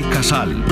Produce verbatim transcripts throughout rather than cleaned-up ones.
Rafael Casal.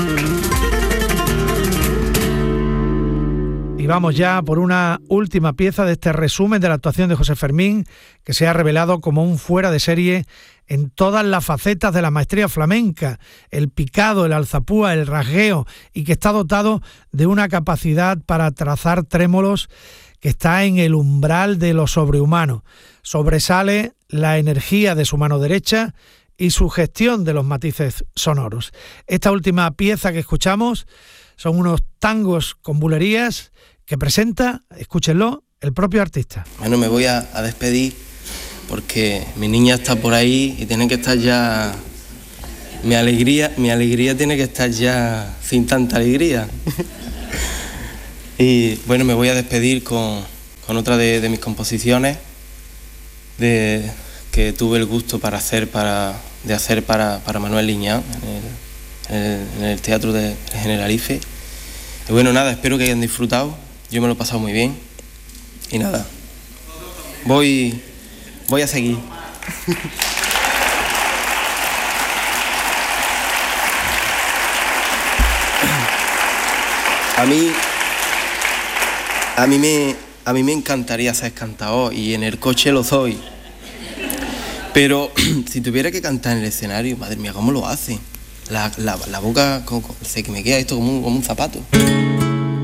Y vamos ya por una última pieza de este resumen de la actuación de José Fermín, que se ha revelado como un fuera de serie en todas las facetas de la maestría flamenca, el picado, el alzapúa, el rasgueo, y que está dotado de una capacidad para trazar trémolos que está en el umbral de lo sobrehumano. Sobresale la energía de su mano derecha y su gestión de los matices sonoros. Esta última pieza que escuchamos son unos tangos con bulerías que presenta, escúchenlo, el propio artista. Bueno, me voy a, a despedir porque mi niña está por ahí y tiene que estar ya... Mi alegría, mi alegría tiene que estar ya sin tanta alegría. Y bueno, me voy a despedir con, con otra de, de mis composiciones de, que tuve el gusto para hacer, para, de hacer para, para Manuel Liñán en el, en el, en el Teatro de Generalife. Y bueno, nada, espero que hayan disfrutado. Yo me lo he pasado muy bien. Y nada, voy, voy a seguir. A mí, a mí me, a mí me encantaría ser cantador y en el coche lo soy. Pero si tuviera que cantar en el escenario, madre mía, ¿cómo lo hace? La, la, la boca, como, sé que me queda esto como un, como un zapato.